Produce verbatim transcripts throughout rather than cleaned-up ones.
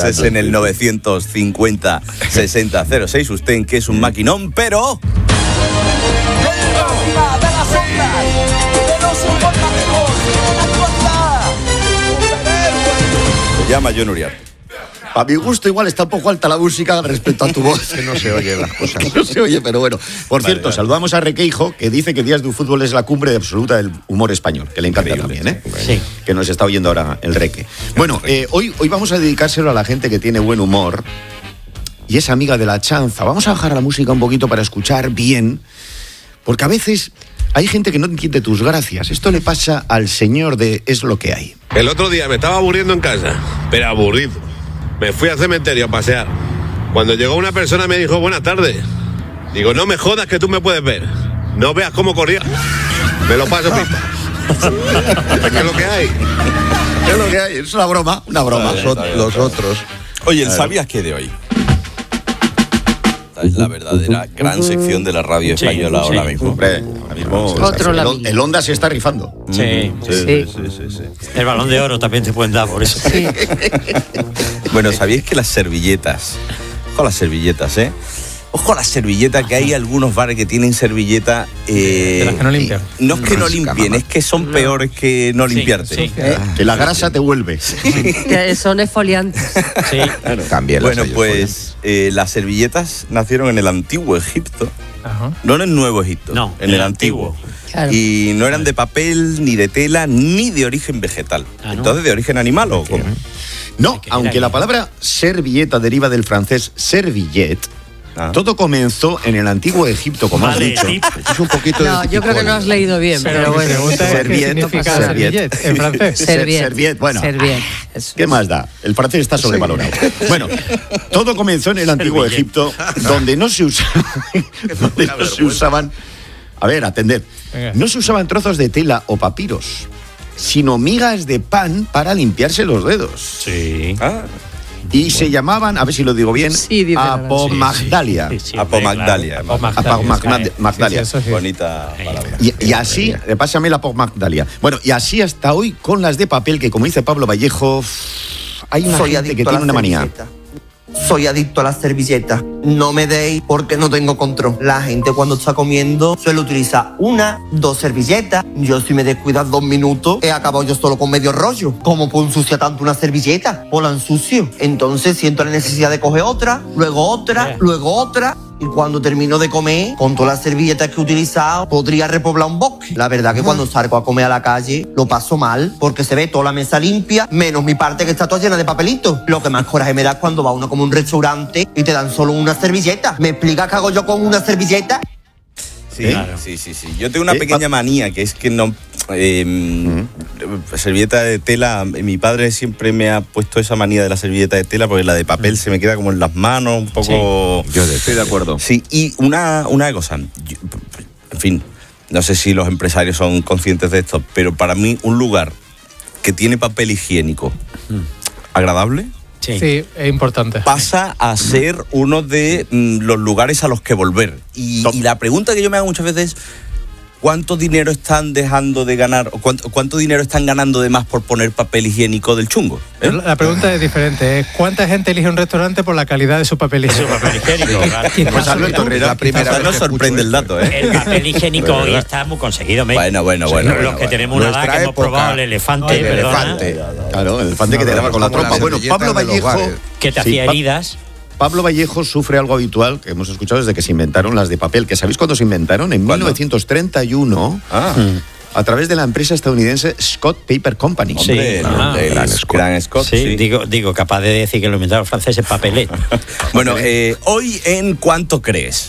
es en el novecientos cincuenta sesenta cero seis. Usted en que es un maquinón, pero... de las ondas, de los informativos, actualidad. Se llama John Uriarte. A mi gusto igual está un poco alta la música respecto a tu voz. Que no se oye las cosas. No se oye, pero bueno. Por Vale, cierto, vale. saludamos a Requeijo, que dice que Días de Fútbol es la cumbre absoluta del humor español, que le encanta también, ¿eh? Sí. Que nos está oyendo ahora el Reque. Bueno, eh, hoy, hoy vamos a dedicárselo a la gente que tiene buen humor y es amiga de la chanza. Vamos a bajar la música un poquito para escuchar bien, porque a veces hay gente que no entiende tus gracias. Esto le pasa al señor de Es lo que hay. El otro día me estaba aburriendo en casa, pero aburrido. Me fui al cementerio a pasear. Cuando llegó una persona me dijo, buenas tardes. Digo, no me jodas que tú me puedes ver. No veas cómo corría. Me lo paso pipa. ¿Qué es lo que hay? ¿Qué es lo que hay? Es una broma, una broma. Está bien, está bien, Los está bien. otros. Oye, ¿el sabías qué de hoy? Esta es la verdadera gran sección de la radio Sí, española sí. ahora mismo. Hombre, ahora mismo Otro el, lamillo. el Honda se está rifando. Sí. Sí, Sí. sí, sí, sí. El Balón de Oro también te pueden dar por eso. Sí. Bueno, ¿sabíais que las servilletas, ojo a las servilletas, eh? Ojo a las servilletas, que hay algunos bares que tienen servilleta... Eh, De las que no limpian. No es que no Rasca, limpien, mamá. es que son peores que no Sí, limpiarte. sí. ¿Eh? Que la grasa te vuelve. Que son esfoliantes. Sí. También las Bueno, hay, pues eh, las servilletas nacieron en el antiguo Egipto, Ajá. no en el nuevo Egipto, No, en el antiguo. Claro. Y no eran de papel, ni de tela, ni de origen vegetal. Ah, ¿no? Entonces, ¿de origen animal o cómo? No, que aunque era la ahí. palabra servilleta deriva del francés servillette, Ah. todo comenzó en el antiguo Egipto, como has Vale, dicho. tip. Es un poquito de No, yo creo que no has leído bien, pero, Pero mi bueno. pregunta es qué Serviette, significa serviette. serviette en francés. Ser- Serviette. serviette, bueno. Serviette. Eso ¿Qué es. más da? El francés está sobrevalorado. Bueno, todo comenzó en el antiguo Servillette. Egipto, donde no se usaban, donde no se usaban, a ver, atended, Venga. no se usaban trozos de tela o papiros, sino migas de pan para limpiarse los dedos. Sí. Ah, Y se llamaban, a ver si lo digo bien, Sí, dice la verdad. apomagdalia. Sí, sí, Apomagdalia. hombre, claro. Apomagdalia. Magdalia. Sí, sí, eso sí. bonita palabra. Y, y así, pásame la apomagdalia. Bueno, y así hasta hoy con las de papel, que como dice Pablo Vallejo, hay una Soy gente adicto que a tiene la una manía. servilleta. Soy adicto a las servilletas. No me deis porque no tengo control. La gente cuando está comiendo suele utilizar una, dos servilletas. Yo si me descuidas dos minutos he acabado yo solo con medio rollo. ¿Cómo puedo ensuciar tanto una servilleta? O la ensucio. Entonces siento la necesidad de coger otra, luego otra, Eh. luego otra. Y cuando termino de comer, con todas las servilletas que he utilizado, podría repoblar un bosque. La verdad que cuando salgo a comer a la calle, lo paso mal, porque se ve toda la mesa limpia, menos mi parte que está toda llena de papelitos. Lo que más coraje me da es cuando va uno como a un restaurante y te dan solo una servilleta. ¿Me explicas qué hago yo con una servilleta? Sí, Claro. sí, sí, sí. Yo tengo una ¿Eh? pequeña manía, que es que no... eh, servilleta de tela, mi padre siempre me ha puesto esa manía de la servilleta de tela, porque la de papel se me queda como en las manos, un poco... Yo estoy de acuerdo. Sí, y una, una cosa, yo- en fin, no sé si los empresarios son conscientes de esto, pero para mí un lugar que tiene papel higiénico agradable Sí. Sí, es importante. pasa a ser uno de mm, los lugares a los que volver. Y, y la pregunta que yo me hago muchas veces es, ¿cuánto dinero están dejando de ganar, o cuánto, cuánto dinero están ganando de más por poner papel higiénico del chungo? ¿Eh? Pero La pregunta es diferente. Es ¿cuánta gente elige un restaurante por la calidad de su papel Su higiénico? papel higiénico, claro. Pues Alberto Es Herrera, la primera O sea, vez no que sorprende el escucho dato, ¿eh? El papel higiénico hoy está muy conseguido, ¿me? Bueno, bueno, Sí, bueno, Los bueno, que bueno. tenemos una edad Nuestra que hemos época. probado el elefante, El perdona, elefante. claro, el elefante que te daba con la como la trompa. Bueno, servilleta Pablo de los Vallejo, bares. que te Sí, hacía Pa- heridas. Pablo Vallejo sufre algo habitual que hemos escuchado desde que se inventaron las de papel. ¿Que sabéis cuándo se inventaron? En ¿Cuándo? mil novecientos treinta y uno, Ah, a través de la empresa estadounidense Scott Paper Company. hombre, Sí, el- ah, el gran gran Scott. Scott. Sí, sí. Digo, digo, capaz de decir que lo inventaron los franceses, papelet. Bueno, eh, hoy en ¿Cuánto crees?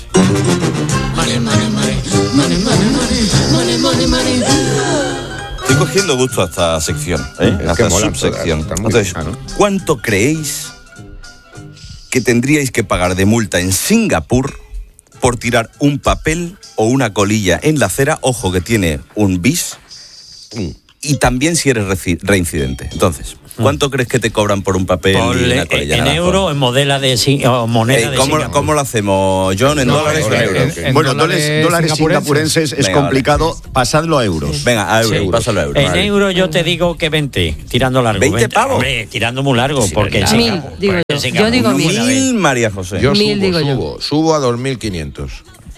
Estoy cogiendo gusto a esta sección, ¿eh? Es a que esta mola subsección. todas, está muy Entonces, bien, ¿no? ¿cuánto creéis que tendríais que pagar de multa en Singapur por tirar un papel o una colilla en la acera? Ojo que tiene un bis. Y también si eres reci- reincidente. Entonces, ¿cuánto crees que te cobran por un papel? Por y una le- colilla en naranja? euro, en modela de, si- o moneda Eh, de ¿cómo, Singapur. ¿Cómo lo hacemos, John? ¿En No, dólares o en en- euros? en- Bueno, dólares dólares, dólares singapurrenses es Venga, complicado, pasadlo a euros. Venga, a euros, Sí. pásalo a euros. En Vale. euro yo te digo que veinte, tirando largo. ¿veinte pavos? Hombre, tirando muy largo, porque en Mil, Singapur- digo en yo. Singapur Yo digo no mil. puede haber. Mil, María José. Yo Mil, subo, digo yo. subo, subo a dos mil quinientos.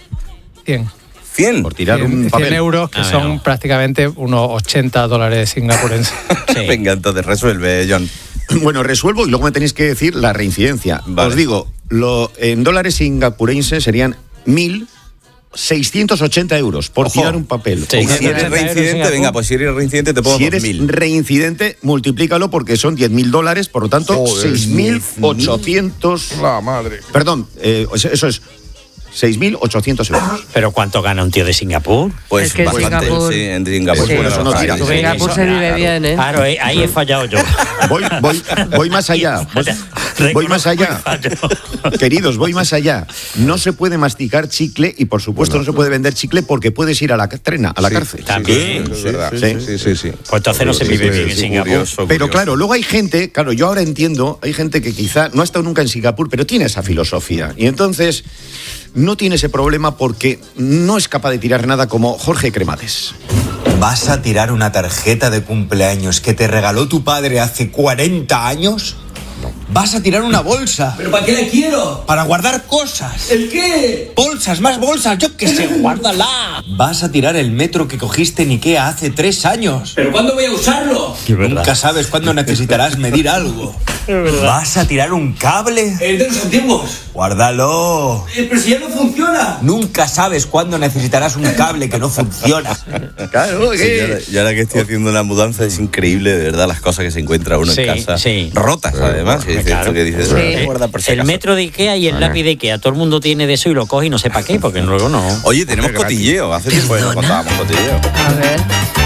cien. ¿cien? Por tirar cien, un cien papel. euros, que Ah, son bueno. prácticamente unos ochenta dólares singapurenses. Sí. Venga, entonces resuelve, John. Bueno, resuelvo y luego me tenéis que decir la reincidencia. Vale. Os digo, lo, en dólares singapurenses serían mil seiscientos ochenta euros por Ojo. tirar un papel. Sí. Y si eres ochenta euros reincidente, Singapur. venga, pues si eres reincidente te pongo Si dos eres mil. reincidente, multiplícalo porque son diez mil dólares, por lo tanto, Joder, seis mil ochocientos. La madre. Perdón, eh, eso es seis mil ochocientos euros. Pero ¿cuánto gana un tío de Singapur? Pues Es que bastante, Singapur- sí, en Singapur. Sí, fuera eso no bastante. tira. Sí. Singapur se vive bien, ¿eh? Claro, ahí, ahí he fallado yo. Voy, voy, voy más allá. Voy, voy más allá. Queridos, voy más allá. No se puede masticar chicle y, por supuesto, no se puede vender chicle porque puedes ir a la trena, a la Sí, cárcel. También. Sí, eso es verdad. Sí. Sí, sí, sí. Pues entonces no se Sí, vive sí, bien en sí, Singapur. curioso, Pero curioso. claro, luego hay gente, claro, yo ahora entiendo, hay gente que quizá no ha estado nunca en Singapur, pero tiene esa filosofía. Y entonces no tiene ese problema porque no es capaz de tirar nada como Jorge Cremades. ¿Vas a tirar una tarjeta de cumpleaños que te regaló tu padre hace cuarenta años? ¿Vas a tirar una bolsa? ¿Pero para qué la quiero? Para guardar cosas. ¿El qué? Bolsas, más bolsas, yo qué sé, guárdala. ¿Vas a tirar el metro que cogiste en Ikea hace tres años? ¿Pero cuándo voy a usarlo? Nunca sabes cuándo necesitarás medir algo. ¿Vas a tirar un cable? El de los antiguos. Guárdalo. Eh, pero si ya no funciona. Nunca sabes cuándo necesitarás un cable que no funciona. Claro, Sí, yo, ahora, yo ahora que estoy haciendo una mudanza es increíble, de verdad, las cosas que se encuentra uno Sí, en casa. sí. Rotas, además. Que dices, Claro. esto que dices, Sí. guarda por si El acaso. metro de Ikea y el lápiz de Ikea. Todo el mundo tiene de eso y lo coge y no sé para qué, porque luego no. Oye, tenemos cotilleo. Hace tiempo que no contábamos cotilleo. A ver.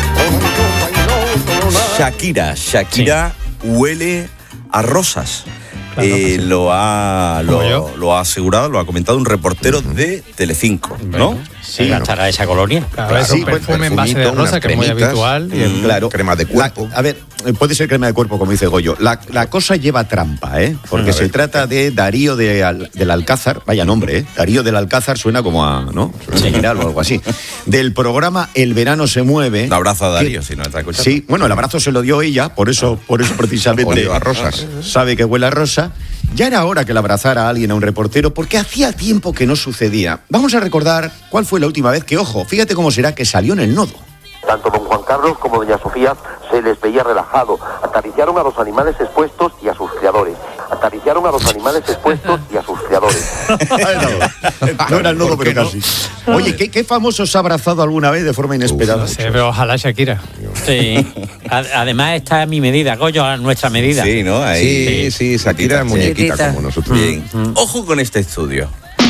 Shakira. Shakira huele a rosas. Claro Eh, que sí. lo, ha, Como lo, yo. lo ha asegurado, lo ha comentado un reportero de Telecinco, ¿no? ¿Se gastará esa colonia? Claro, es sí, un perfume en base de perfumito, rosa, unas que es muy cremitas. habitual. Y el- claro. crema de cuerpo. La- a ver, eh, puede ser crema de cuerpo, como dice Goyo. La, la cosa lleva trampa, ¿eh? Porque A se ver. trata de Darío de Al- del Alcázar, vaya nombre, ¿eh? Darío del Alcázar suena como a, ¿no? General o algo así. Del programa El verano se mueve. Un abrazo a Darío, que- si no está escuchando. Sí, bueno, el abrazo se lo dio ella, por eso, por eso precisamente Olió a rosas. sabe que huele a rosa. Ya era hora que le abrazara a alguien, a un reportero, porque hacía tiempo que no sucedía. Vamos a recordar cuál fue la última vez que, ojo, fíjate cómo será que salió en el nodo. Tanto don Juan Carlos como doña Sofía se les veía relajado. Acariciaron a los animales expuestos y a sus criadores. Acariciaron a los animales expuestos y a sus criadores. No era el nodo, ¿Por qué pero no? casi. Oye, ¿qué, ¿qué famoso se ha abrazado alguna vez de forma inesperada? No sé, pero ojalá Shakira. Sí. A- Además, está a mi medida, Goyo, a nuestra medida. Sí, ¿no? Sí, Ahí. sí, Shakira es muñequita Chiquitita. como nosotros. Bien. Ojo con este estudio.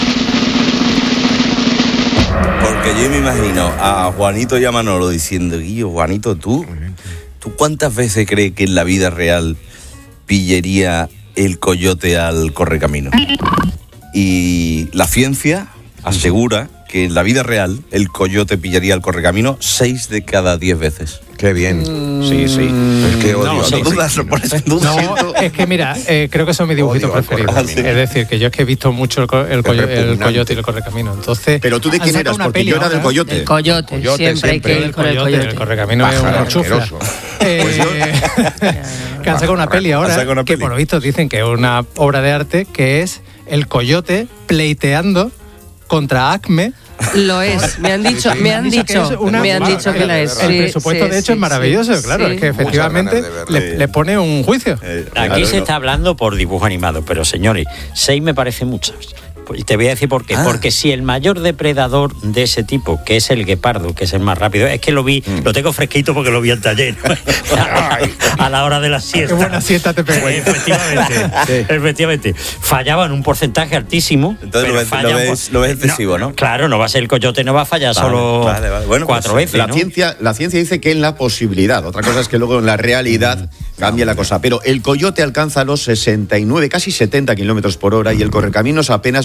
Porque yo me imagino a Juanito y a Manolo diciendo, Guillo, Juanito, ¿tú? ¿Tú cuántas veces crees que en la vida real pillería el coyote al correcamino? Y la ciencia asegura que en la vida real el coyote pillaría al correcamino seis de cada diez veces. Qué bien. Sí, sí. Es que odio No, a sí. los Dudas, vecinos. por eso en duda. No, es que mira, eh, creo que son mis dibujitos Odio al preferidos. correcamino. Es decir, que yo es que he visto mucho el, co- el, coyo- el repugnante. coyote y el correcamino. Entonces, Pero tú de han quién sacado eras, una porque peli yo era del ahora. coyote. El coyote. Coyote, siempre hay siempre. que ir El con el coyote, el coyote. correcamino es Pájaro una chufla. asqueroso. Eh, que han sacado una peli Han ahora sacado una que peli. por lo visto dicen que es una obra de arte que es el coyote pleiteando contra Acme. Lo es. Me han dicho, me han que dicho, es una- me han dicho que la es. El Sí, presupuesto sí, de hecho sí, es maravilloso, sí, claro, sí. es que efectivamente ganas de verlo. le, le pone un juicio. Eh, Aquí claro, se no. está hablando por dibujo animado, pero señores, seis me parece muchas. Pues te voy a decir por qué. Ah. Porque si el mayor depredador de ese tipo, que es el guepardo, que es el más rápido, es que lo vi, Mm. lo tengo fresquito porque lo vi al taller a la hora de la siesta. Qué buena siesta te pegó. Efectivamente, efectivamente. Fallaba en un porcentaje altísimo. Entonces pero lo ves- falla lo un ves- por- lo ves excesivo, ¿no? Claro, no va a ser el coyote, no va a fallar Vale, solo vale, vale. Bueno, cuatro pues, veces. La ¿no? ciencia, la ciencia dice que en la posibilidad. Otra cosa es que luego en la realidad cambia la cosa. Pero el coyote alcanza los sesenta y nueve, casi setenta kilómetros por hora y el correcaminos apenas los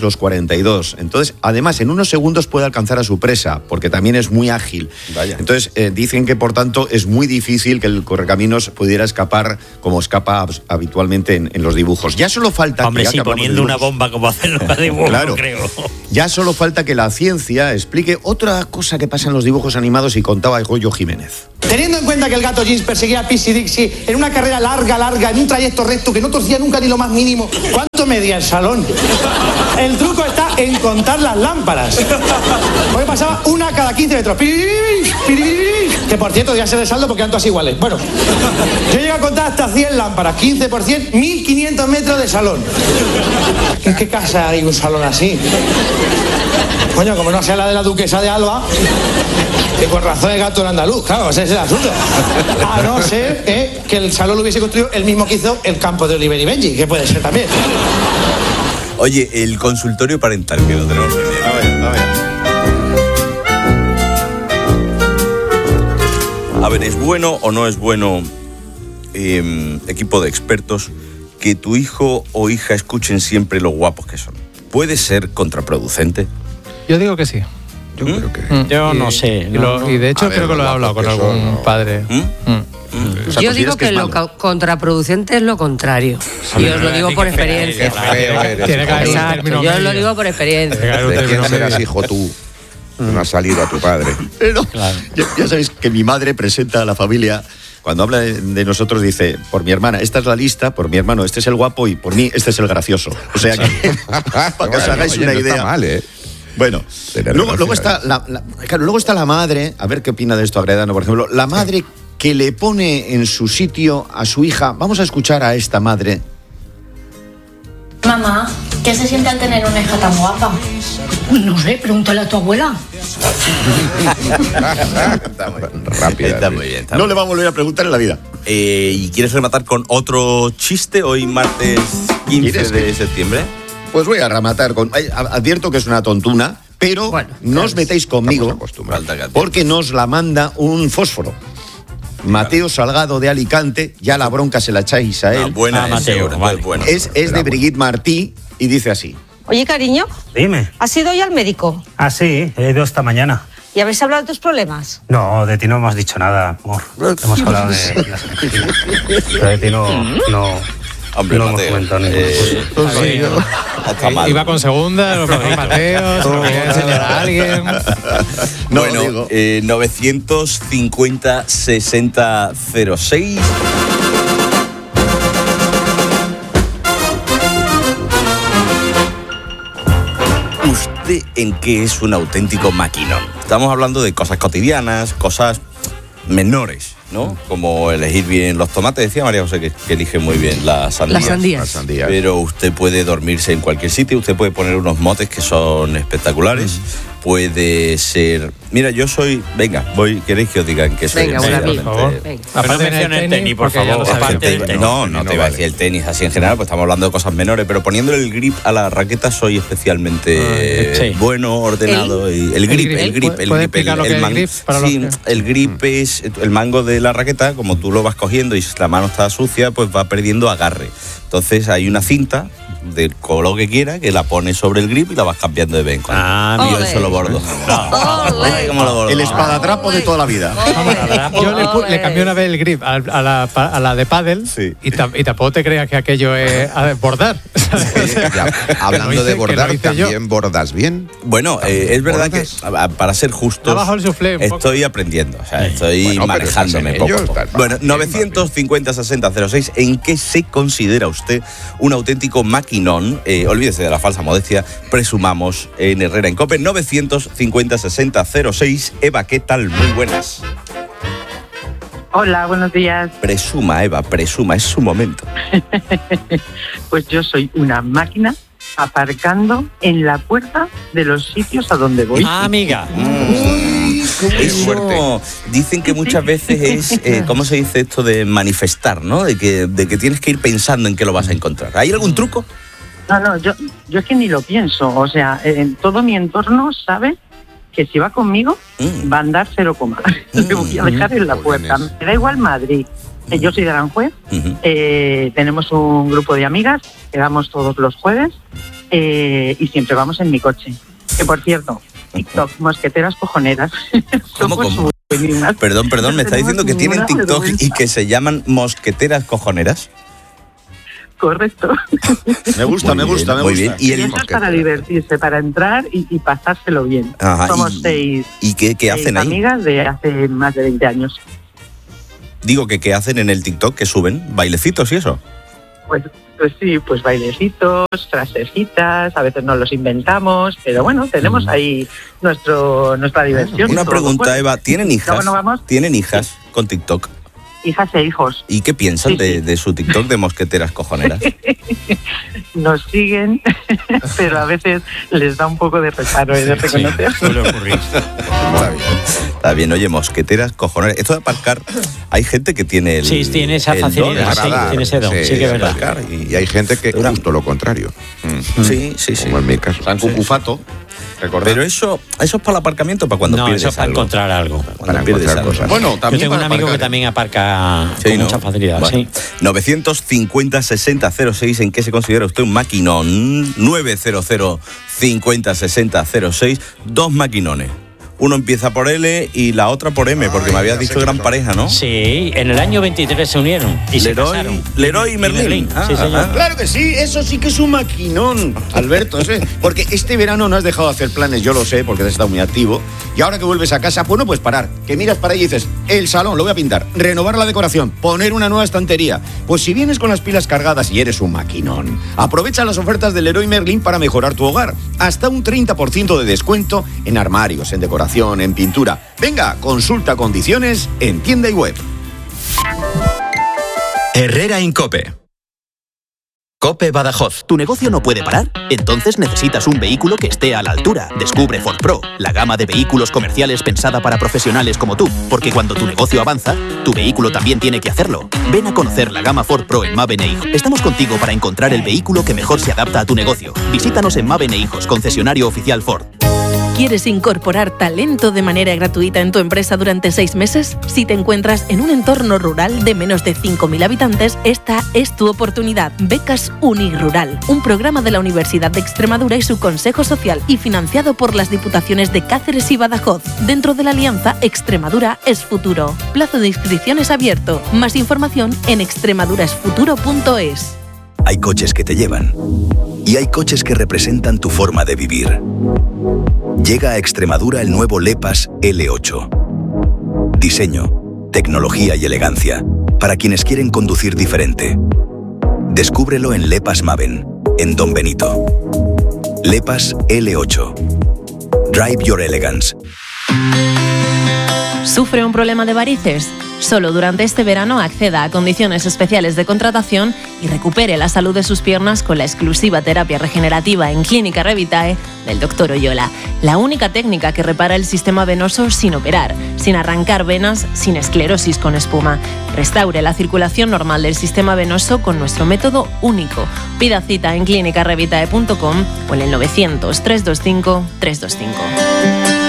los cuarenta y dos. Entonces, además, en unos segundos puede alcanzar a su presa, porque también es muy ágil. Vaya. Entonces, eh, dicen que, por tanto, es muy difícil que el correcaminos pudiera escapar como escapa abs- habitualmente en, en los dibujos. Ya solo falta... Hombre, que, ya sí, que hablamos de poniendo una dibujos, bomba como hacen los dibujos, Claro. creo. ya solo falta que la ciencia explique otra cosa que pasa en los dibujos animados y contaba Goyo Jiménez. Teniendo en cuenta que el gato Jeans perseguía a Pixie Dixie en una carrera larga, larga, en un trayecto recto que no torcía nunca ni lo más mínimo, ¿cuánto medía el salón? El truco está en contar las lámparas. Porque pasaba una cada quince metros. Piririris, piririris. Que por cierto, ya se de saldo porque eran todas iguales. Bueno, yo llego a contar hasta cien lámparas, quince por cien, mil quinientos metros de salón. ¿En qué casa hay un salón así? Coño, como no sea la de la duquesa de Alba, que con razón es gato en andaluz, claro, ese es el asunto. A no ser eh, que el salón lo hubiese construido el mismo que hizo el campo de Oliver y Benji, que puede ser también. Oye, el consultorio parental que lo tenemos pendiente. A ver, a ver. A ver, ¿es bueno o no es bueno, eh, equipo de expertos, que tu hijo o hija escuchen siempre lo guapos que son? ¿Puede ser contraproducente? Yo digo que sí. Yo ¿Mm? creo que... Mm. Yo Y- no sé, Y, no, lo- no. y de hecho A ver, creo que lo he lo hablado con guapos que algún son, no. padre. ¿Mm? Mm. O sea, Yo ¿consideras digo que, es lo malo? ca- contraproducente es lo contrario. Y os lo digo por experiencia. Feo eres, Tiene que haber un Exacto, término yo os lo medio. digo por experiencia. Tiene que haber un ¿De quién término serás medio. hijo tú? No has salido a tu padre. Pero, ya, ya sabéis que mi madre presenta a la familia, cuando habla de, de nosotros, dice, por mi hermana, esta es la lista, por mi hermano, este es el guapo, y por mí, este es el gracioso. O sea que, para que os hagáis Oye, una no idea. está mal, ¿eh? Bueno, Tener luego, luego gracia. está la, la- claro, luego está la madre, a ver qué opina de esto Agredano, por ejemplo, la madre que le pone en su sitio a su hija. Vamos a escuchar a esta madre. Mamá, ¿qué se siente al tener una hija tan guapa? No sé, pregúntale a tu abuela. Está muy bien. Rápida. Está muy bien. está No muy le va a volver a preguntar en la vida. bien. Eh, ¿Y quieres rematar con otro chiste hoy, martes quince ¿Quieres de que- septiembre? Pues voy a rematar con... ay, a- Advierto que es una tontuna, pero Bueno, no os metáis conmigo Estamos acostumbrados. Falta que- porque nos la manda un fósforo. Mateo Salgado de Alicante, ya la bronca se la echáis a Ah, él. buena Ah, es, Mateo, seguro, vale. bueno. Es, es de Brigitte Martí y dice así. Oye, cariño, Dime. ¿has ido hoy al médico? Ah, sí, he ido esta mañana. ¿Y habéis hablado de tus problemas? No, de ti no hemos dicho nada, amor. Hemos hablado de las energías. Pero de ti no, no, Hombre, no hemos Mateo, comentado ninguna eh, cosa. Sí. no está mal. Iba con segunda, lo con Mateo, se lo quería enseñar a alguien. No, bueno, digo. eh, novecientos cincuenta sesenta cero seis. ¿Usted en qué es un auténtico maquinón? Estamos hablando de cosas cotidianas, cosas menores, ¿no? Como elegir bien los tomates. Decía María José que, que elige muy bien las sandías. Las sandías. Las sandías. Pero usted puede dormirse en cualquier sitio, usted puede poner unos motes que son espectaculares, puede ser... Mira, yo soy... Venga, voy, ¿queréis que os diga en qué soy? Venga, un Exactamente. amigo. Por favor. Venga. Pero no menciones el tenis, por porque ya favor. lo sabía. Aparte del tenis. No, no no te iba a vale. decir el tenis así en general, pues estamos hablando de cosas menores, pero poniéndole el grip a la raqueta soy especialmente Ah, sí. bueno, ordenado. y el grip, el grip, el ¿Puedes grip. El, explicar lo que el es el man- grip para los sí, que- el grip es el mango de la raqueta, como tú lo vas cogiendo y si la mano está sucia, pues va perdiendo agarre. Entonces hay una cinta del color que quiera que la pones sobre el grip y la vas cambiando de vez en cuando. Ah, y yo Ole. eso lo bordo. Ole. Ay, cómo lo bordo. El espadatrapo de toda la vida. Yo le, pu- le cambié una vez el grip a, a la, pa- a la de pádel Sí. y, tam- y tampoco te creas que aquello es a ver, bordar. Ya, hablando Que lo hice- de que lo bordar, hice yo. ¿también bordas bien? Bueno, eh, es verdad que ¿Bordas? a- a- para ser justos, Ha bajado el soufflé un poco. estoy aprendiendo, o sea, estoy Bueno, pero manejándome estás en poco. ello, a poco. estás- Bueno, bien, novecientos cincuenta sesenta cero seis, ¿en qué se considera usted un auténtico maquinón? Eh, olvídese de la falsa modestia, presumamos en Herrera en Cope. novecientos cincuenta sesenta cero seis. Eva, ¿qué tal? Muy buenas. Hola, buenos días. Presuma, Eva, presuma, es su momento. Pues yo soy una máquina aparcando en la puerta de los sitios a donde voy. Ah, amiga. Eso dicen que muchas veces es, eh, ¿cómo se dice esto de manifestar, ¿no? De que, de que tienes que ir pensando en qué lo vas a encontrar. ¿Hay algún truco? No, no, yo, yo es que ni lo pienso. O sea, en todo mi entorno sabe que si va conmigo Mm. va a andar cero coma. Le voy a dejar en la puerta. Me da igual Madrid. Eh, Yo soy de Aranjuez. Ujú. Eh, tenemos un grupo de amigas, quedamos todos los jueves eh, y siempre vamos en mi coche. Que por cierto, TikTok, mosqueteras cojoneras. ¿Cómo, cómo? Perdón, perdón, me está diciendo que tienen TikTok y que se llaman mosqueteras cojoneras. Correcto. Me gusta, Muy me bien, gusta, me muy gusta. bien. Y el- Eso es para divertirse, para entrar y, y pasárselo bien. Ajá, Somos y- seis, ¿Y qué, qué seis hacen ahí? amigas de hace más de veinte años. Digo que qué hacen en el TikTok, que suben bailecitos y eso. Pues, pues sí, pues bailecitos, frasecitas, a veces nos los inventamos, pero bueno, tenemos ahí nuestro nuestra diversión. Una Todo. pregunta, Bueno, Eva, ¿tienen hijas? luego nos vamos, ¿Tienen hijas con TikTok? hijas e hijos. ¿Y qué piensan Sí, de, de su TikTok de mosqueteras cojoneras? Nos siguen, pero a veces les da un poco de reparo de reconocer. Suele ocurrir. Está bien. Está bien, oye, mosqueteras cojoneras. Esto de aparcar, hay gente que tiene el. Sí, tiene esa el don facilidad, de sí, agradar. tiene ese don, sí que es verdad. aparcar Y hay gente que justo lo contrario. Mm. Sí, sí, sí. Como en mi caso. San Cucufato. Pero eso, eso es para el aparcamiento, para cuando No, pierdes eso es para algo. encontrar algo. Cuando pierdes algo. Bueno, Yo también tengo un para amigo que aparcar. también aparca Sí, con ¿no? mucha facilidad, Bueno, sí. novecientos cincuenta sesenta cero seis, ¿en qué se considera usted un maquinón? novecientos cincuenta sesenta cero seis, dos maquinones. Uno empieza por L y la otra por M, porque me habías dicho gran pareja, ¿no? Sí, en el año veintitrés se unieron y se Leroy- casaron. Leroy y Merlín. Sí, Ah, señor. ah. Claro que sí, eso sí que es un maquinón, Alberto. Eso es- porque este verano no has dejado de hacer planes, yo lo sé, porque has estado muy activo. Y ahora que vuelves a casa, pues no puedes parar. Que miras para ahí y dices, el salón lo voy a pintar, renovar la decoración, poner una nueva estantería. Pues si vienes con las pilas cargadas y eres un maquinón, aprovecha las ofertas del Leroy Merlin para mejorar tu hogar. Hasta un treinta por ciento de descuento en armarios, en decoración, en pintura. Venga, consulta condiciones en tienda y web. Herrera Incope. Cope Badajoz. ¿Tu negocio no puede parar? Entonces necesitas un vehículo que esté a la altura. Descubre Ford Pro, la gama de vehículos comerciales pensada para profesionales como tú. Porque cuando tu negocio avanza, tu vehículo también tiene que hacerlo. Ven a conocer la gama Ford Pro en Maven e Hijos. Estamos contigo para encontrar el vehículo que mejor se adapta a tu negocio. Visítanos en Maven e Hijos, concesionario oficial Ford. ¿Quieres incorporar talento de manera gratuita en tu empresa durante seis meses? Si te encuentras en un entorno rural de menos de cinco mil habitantes, esta es tu oportunidad. Becas Unirural, un programa de la Universidad de Extremadura y su Consejo Social y financiado por las Diputaciones de Cáceres y Badajoz, dentro de la alianza Extremadura es Futuro. Plazo de inscripciones abierto. Más información en extremaduraesfuturo punto es. Hay coches que te llevan y hay coches que representan tu forma de vivir. Llega a Extremadura el nuevo Lepas L ocho. Diseño, tecnología y elegancia para quienes quieren conducir diferente. Descúbrelo en Lepas Maven, en Don Benito. Lepas L ocho. Drive your elegance. ¿Sufre un problema de varices? Solo durante este verano acceda a condiciones especiales de contratación y recupere la salud de sus piernas con la exclusiva terapia regenerativa en Clínica Revitae del doctor Oyola. La única técnica que repara el sistema venoso sin operar, sin arrancar venas, sin esclerosis con espuma. Restaure la circulación normal del sistema venoso con nuestro método único. Pida cita en clínica revitae punto com o en el novecientos, trescientos veinticinco, trescientos veinticinco.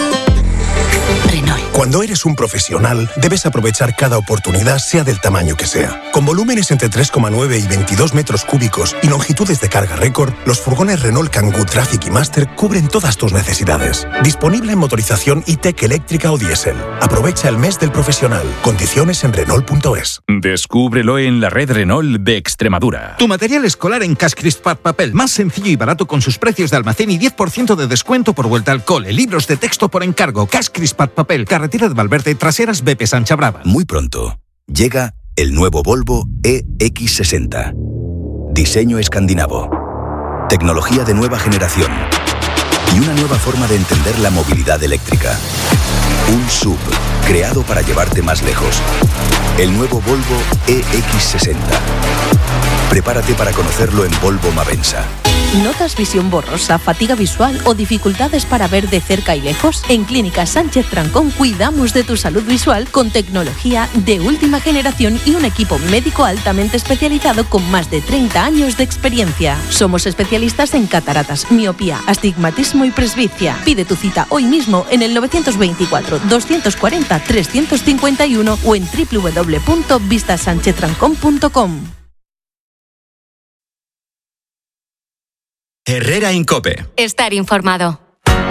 Cuando eres un profesional, debes aprovechar cada oportunidad, sea del tamaño que sea. Con volúmenes entre tres coma nueve y veintidós metros cúbicos y longitudes de carga récord, los furgones Renault Kangoo Traffic y Master cubren todas tus necesidades. Disponible en motorización e-tech eléctrica o diésel. Aprovecha el mes del profesional. Condiciones en Renault punto es. Descúbrelo en la red Renault de Extremadura. Tu material escolar en Cash Crisp Papel, más sencillo y barato con sus precios de almacén y diez por ciento de descuento por vuelta al cole. Libros de texto por encargo. Cash Crisp Papel, carretera de Valverde, traseras B P Sancha Brava. Muy pronto, llega el nuevo Volvo E X sesenta. Diseño escandinavo. Tecnología de nueva generación. Y una nueva forma de entender la movilidad eléctrica. Un S U V creado para llevarte más lejos. El nuevo Volvo E X sesenta. Prepárate para conocerlo en Volvo Mavensa. ¿Notas visión borrosa, fatiga visual o dificultades para ver de cerca y lejos? En Clínica Sánchez Trancón cuidamos de tu salud visual con tecnología de última generación y un equipo médico altamente especializado con más de treinta años de experiencia. Somos especialistas en cataratas, miopía, astigmatismo y presbicia. Pide tu cita hoy mismo en el novecientos veinticuatro, doscientos cuarenta, trescientos cincuenta y uno o en doble u doble u doble u punto vista sánchez trancón punto com. Herrera Incope. Estar informado.